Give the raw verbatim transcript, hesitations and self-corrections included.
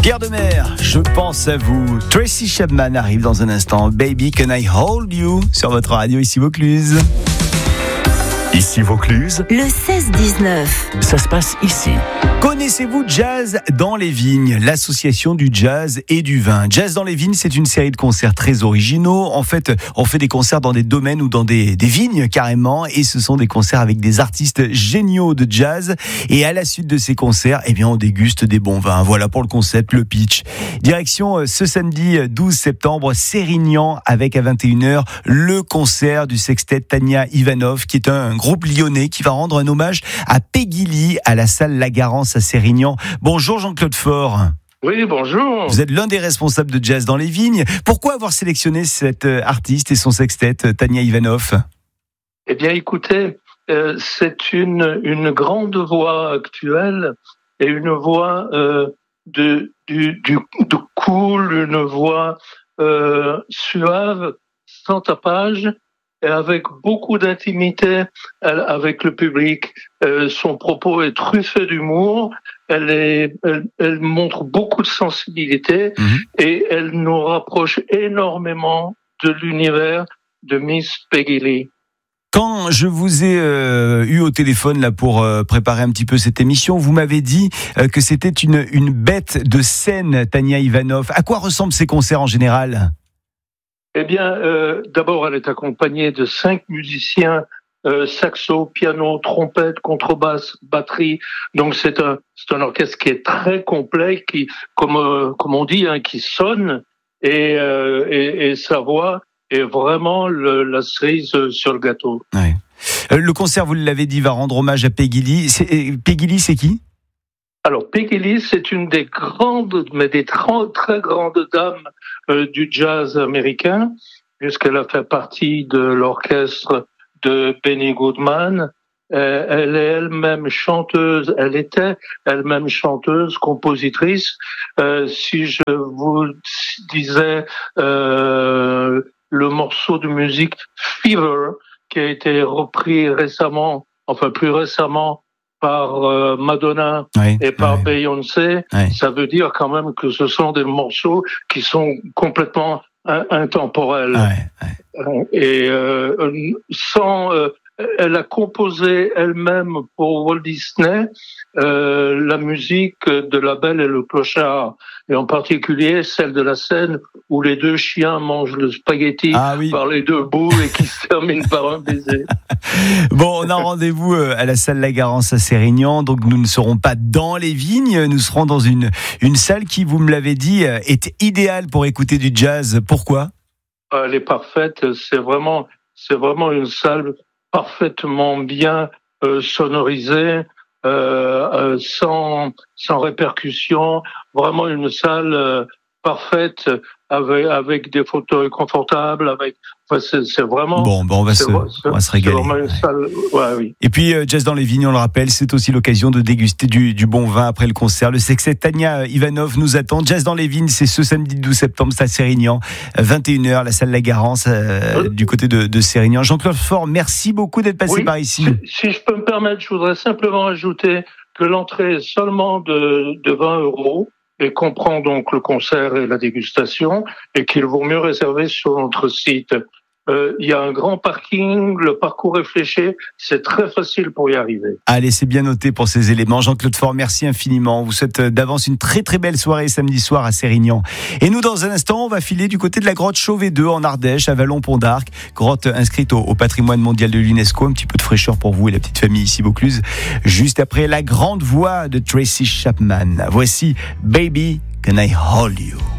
Pierre de Mer, je pense à vous. Tracy Chapman arrive dans un instant. Baby, can I hold you sur votre radio ici Vaucluse. Ici Vaucluse, le seize dix-neuf. Ça se passe ici. Connaissez-vous Jazz dans les vignes, l'association du jazz et du vin? Jazz dans les vignes, c'est une série de concerts très originaux. En fait, on fait des concerts dans des domaines ou dans des, des vignes carrément, et ce sont des concerts avec des artistes géniaux de jazz. Et à la suite de ces concerts, eh bien, on déguste des bons vins. Voilà pour le concept, le pitch. Direction ce samedi douze septembre, Sérignan, avec à vingt et une heures le concert du sextet Tania Ivanov, qui est un groupe lyonnais qui va rendre un hommage à Peggy Lee à la salle La Garance à Sérignan. Bonjour Jean-Claude Faure. Oui, bonjour. Vous êtes l'un des responsables de Jazz dans les vignes. Pourquoi avoir sélectionné cette artiste et son sextet, Tania Ivanov? Eh bien, écoutez, euh, c'est une, une grande voix actuelle et une voix euh, de, du, du, de cool, une voix euh, suave, sans tapage, et avec beaucoup d'intimité avec le public. Euh, son propos est truffé d'humour, elle, est, elle, elle montre beaucoup de sensibilité mmh. et elle nous rapproche énormément de l'univers de Miss Peggy Lee. Quand je vous ai euh, eu au téléphone là pour euh, préparer un petit peu cette émission, vous m'avez dit euh, que c'était une, une bête de scène, Tania Ivanov. À quoi ressemblent ces concerts en général ? Eh bien, euh, d'abord, elle est accompagnée de cinq musiciens, euh, saxo, piano, trompette, contrebasse, batterie. Donc, c'est un, c'est un orchestre qui est très complet, qui, comme, euh, comme on dit, hein, qui sonne, et, euh, et, et sa voix est vraiment le, la cerise sur le gâteau. Ouais. Euh, le concert, vous l'avez dit, va rendre hommage à Peggy Lee. C'est, Peggy Lee, c'est qui ? Alors, Peggy Lee, c'est une des grandes, mais des très, très grandes dames euh, du jazz américain, puisqu'elle a fait partie de l'orchestre de Benny Goodman. Euh, elle est elle-même chanteuse, elle était elle-même chanteuse, compositrice. Euh, si je vous disais euh, le morceau de musique Fever, qui a été repris récemment, enfin plus récemment, par euh, Madonna oui, et par oui. Beyoncé, oui. ça veut dire quand même que ce sont des morceaux qui sont complètement in- intemporels. Oui, oui. Et euh, sans, euh, elle a composé elle-même pour Walt Disney euh, la musique de La Belle et le Clochard, et en particulier celle de la scène où les deux chiens mangent le spaghetti ah, oui. par les deux bouts et qui se termine par un baiser. Bon, on a rendez-vous à la salle La Garance à Sérignan, donc nous ne serons pas dans les vignes, nous serons dans une, une salle qui, vous me l'avez dit, est idéale pour écouter du jazz. Pourquoi ? Elle est parfaite, c'est vraiment, c'est vraiment une salle parfaitement bien euh, sonorisée, euh, euh, sans, sans répercussion, vraiment une salle euh, parfaite avec, avec des fauteuils confortables, avec, enfin, c'est, c'est vraiment. Bon, ben on va se, on va se régaler. C'est vraiment une salle, ouais, oui. Et puis, euh, Jazz dans les vignes, on le rappelle, c'est aussi l'occasion de déguster du, du bon vin après le concert. Le sextet Tania Ivanov nous attend. Jazz dans les vignes, c'est ce samedi douze septembre, c'est à Sérignan, vingt et une heures, la salle La Garance, euh, oui. du côté de, de Sérignan. Jean-Claude Faure, merci beaucoup d'être passé oui, par ici. Si, si je peux me permettre, je voudrais simplement ajouter que l'entrée est seulement de, de vingt euros. Et comprend donc le concert et la dégustation, et qu'il vaut mieux réserver sur notre site. Euh, il y a un grand parking, le parcours est fléché, c'est très facile pour y arriver. Allez, c'est bien noté pour ces éléments. Jean-Claude Faure, merci infiniment. On vous souhaite d'avance une très très belle soirée samedi soir à Sérignan. Et nous, dans un instant, on va filer du côté de la grotte Chauvet deux en Ardèche, à Vallon-Pont-d'Arc, grotte inscrite au, au patrimoine mondial de l'UNESCO. Un petit peu de fraîcheur pour vous et la petite famille ici Vaucluse. Juste après la grande voix de Tracy Chapman. Voici Baby, Can I Hold You?